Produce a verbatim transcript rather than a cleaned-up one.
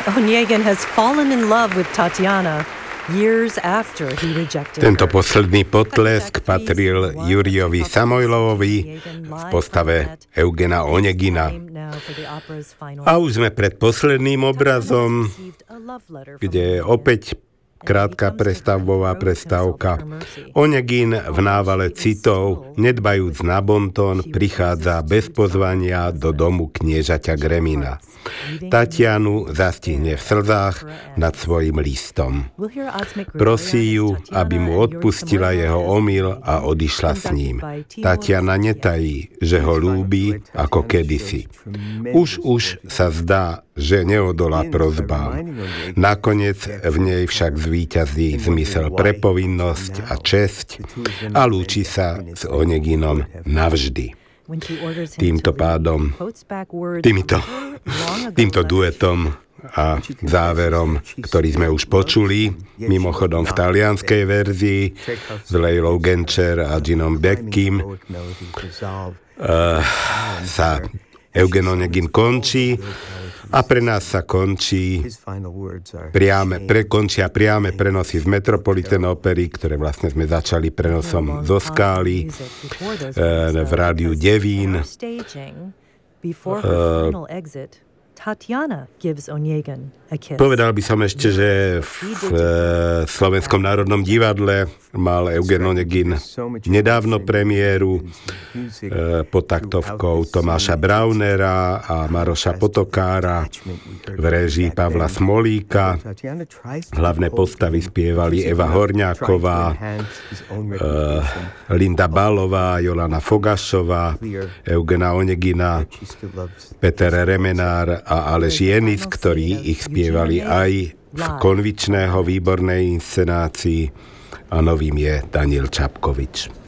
Onegin has fallen in love with Tatiana years after he rejected Tento her. posledný potlesk patril Juriovi Samojlovovi v postave Eugena Onegina. A už sme pred posledným obrazom, kde je opäť krátka prestavbová prestávka. Onegin v návale citov, nedbajúc na bontón, prichádza bez pozvania do domu kniežaťa Gremina. Tatianu zastihne v slzách nad svojim listom. Prosí ju, aby mu odpustila jeho omyl a odišla s ním. Tatiana netají, že ho ľúbi ako kedysi. Už už sa zdá, že neodolá prosbám. Nakoniec v nej však zvíťazí zmysel pre povinnosť a česť a lúči sa s Oneginom navždy. Týmto pádom, týmto, týmto duetom a záverom, ktorý sme už počuli, mimochodom v talianskej verzii s Leilou Gencer a Ginom Beckim, uh, sa Eugen Onegin končí a pre nás sa končí priame, prekončia priame prenosy z Metropolitan Opery, ktoré vlastne sme začali prenosom zo Skály uh, v rádiu Devín. Uh, Tatiana gives Onegin a kiss. Povedal by som ešte, že v, v Slovenskom národnom divadle mal Eugen Onegin nedávno premiéru e, pod taktovkou Tomáša Braunera a Maroša Potokára v réžii Pavla Smolíka. Hlavné postavy spievali Eva Horňáková, e, Linda Balová, Jolana Fogašová, Eugena Onegina, Peter Remenár a Aleš Jenis, ktorí ich spievali aj v Konvičného výbornej inscenácii, a novým je Daniel Čapkovič.